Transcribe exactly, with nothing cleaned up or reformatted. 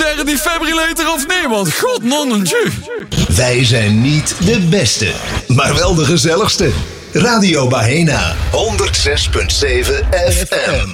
jij een defibrillator of nee, man? God, non en ju. Wij zijn niet de beste, maar wel de gezelligste. Radio Bahena, honderd zes komma zeven F M.